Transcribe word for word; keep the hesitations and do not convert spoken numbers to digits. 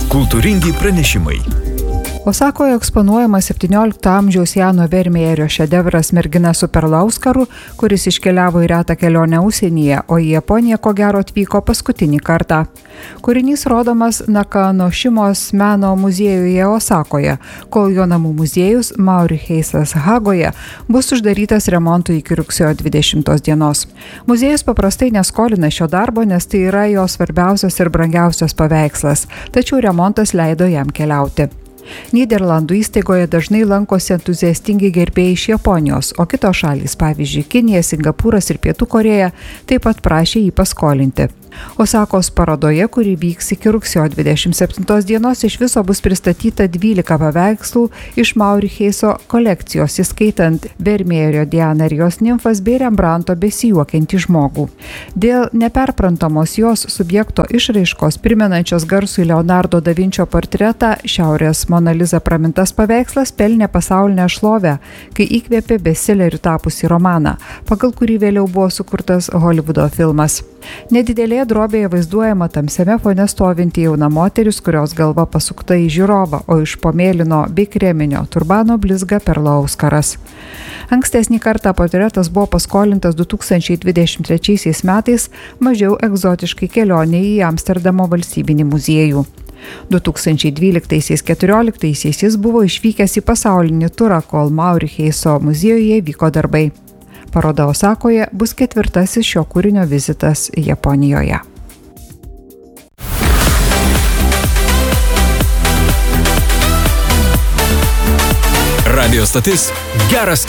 Kultūringi pranešimai. Osakoje eksponuojamas septyniolikto amžiaus Jano Vermejerio šedevras Mergina su perlo auskaru, kuris iškeliavo į retą kelionę užsienyje, o į Japoniją ko gero atvyko paskutinį kartą. Kūrinys rodomas Nakanošimos meno muziejuje Osakoje, kol jo namų muziejus Mauriheisas Hagoje bus uždarytas remontui iki rugsėjo dvidešimtos dienos. Muziejus paprastai neskolina šio darbo, nes tai yra jo svarbiausias ir brangiausias paveikslas, tačiau remontas leido jam keliauti. Nyderlandų įstaigoje dažnai lankosi entuziastingi gerbėjai iš Japonijos, o kitos šalys, pavyzdžiui, Kinija, Singapūras ir Pietų Korėja, taip pat prašė jį paskolinti. Osakos parodoje, kuri vyks iki rugsėjo dvidešimt septintos dienos, iš viso bus pristatyta dvylika paveikslų iš Mauriheiso kolekcijos, įskaitant Vermejerio Dianą ir jos nimfas bei Rembranto besijuokiantį žmogų. Dėl neperprantamos jos subjekto išraiškos, primenančios garsų Leonardo da Vinčio portretą, Šiaurės Mona Lisa pramintas paveikslas pelnė pasaulinę šlovę, kai įkvėpė bestseleriu tapusį romaną, pagal kurį vėliau buvo sukurtas Holivudo filmas. Nedidelėje drobėje vaizduojama tamsiame fone stovinti jauna moteris, kurios galva pasukta į žiūrovą, o iš pomėlino bei kreminio turbano blizga perlo auskaras. Ankstesnį kartą portretas buvo paskolintas du tūkstančiai dvidešimt trečiaisiais metais mažiau egzotiškai kelionė į Amsterdamo valstybinį muziejų. du tūkstančiai dvyliktaisiais keturioliktaisiais jis buvo išvykęs į pasaulinį turą, kol Mauriheiso muziejuje vyko darbai. Paroda Osakoje bus ketvirtasis šio kūrinio vizitas Japonijoje. Radio stotis Geras